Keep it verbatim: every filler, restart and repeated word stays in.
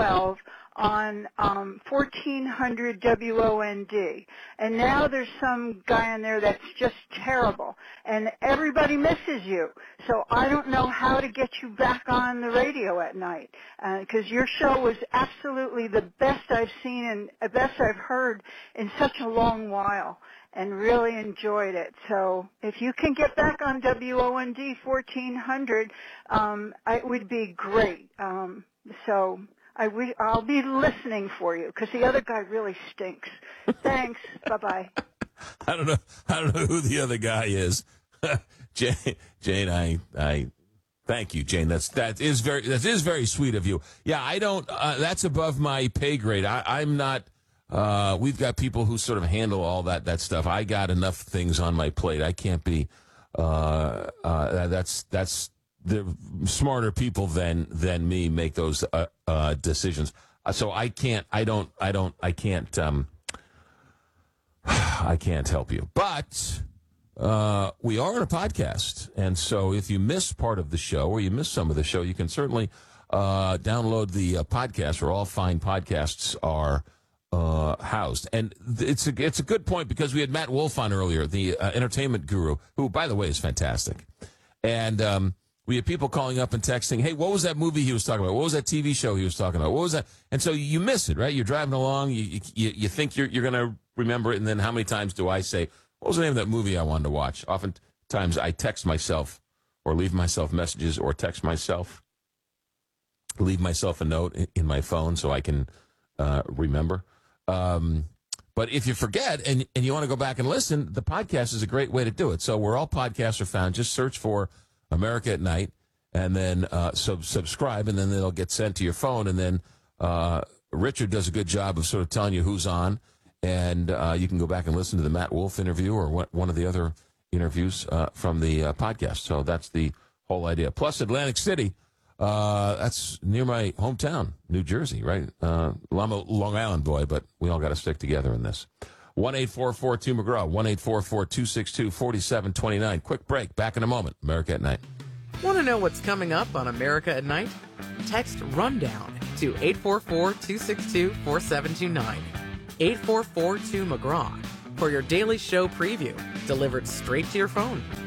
twelve on um, fourteen hundred W O N D. And now there's some guy on there that's just terrible. And everybody misses you. So I don't know how to get you back on the radio at night. Because uh, your show was absolutely the best I've seen and the best I've heard in such a long while. And really enjoyed it. So if you can get back on W O N D fourteen hundred, um, it would be great. Um, so I w- I'll be listening for you because the other guy really stinks. Thanks. Bye-bye. I don't know. I don't know who the other guy is. Jane, Jane, I, I, thank you, Jane. That's that is very that is very sweet of you. Yeah, I don't. Uh, that's above my pay grade. I, I'm not. Uh, we've got people who sort of handle all that, that stuff. I got enough things on my plate. I can't be, uh, uh, that's, that's the smarter people than, than me make those, uh, uh, decisions. Uh, so I can't, I don't, I don't, I can't, um, I can't help you. But, uh, we are on a podcast. And so if you miss part of the show or you miss some of the show, you can certainly, uh, download the uh, podcast where all fine podcasts are, Uh, housed. And it's a, it's a good point because we had Matt Wolf on earlier, the uh, entertainment guru, who, by the way, is fantastic. And um, we had people calling up and texting, hey, what was that movie he was talking about? What was that T V show he was talking about? What was that? And so you miss it, right? You're driving along, you you, you think you're, you're going to remember it, and then how many times do I say, what was the name of that movie I wanted to watch? Oftentimes I text myself or leave myself messages or text myself, leave myself a note in, in my phone so I can uh, remember. Um, but if you forget and, and you want to go back and listen, the podcast is a great way to do it. So where all podcasts are found, just search for America at Night and then uh, sub- subscribe, and then it'll get sent to your phone. And then uh, Richard does a good job of sort of telling you who's on, and uh, you can go back and listen to the Matt Wolf interview or what, one of the other interviews uh, from the uh, podcast. So that's the whole idea. Plus Atlantic City. Uh, that's near my hometown, New Jersey, right? Uh, I'm a Long Island boy, but we all got to stick together in this. one eight four four two McGraw, one eight four four two six two four seven two nine. Quick break. Back in a moment. America at Night. Want to know what's coming up on America at Night? Text RUNDOWN to eight four four two six two four seven two nine. eight four four two McGraw for your daily show preview, delivered straight to your phone.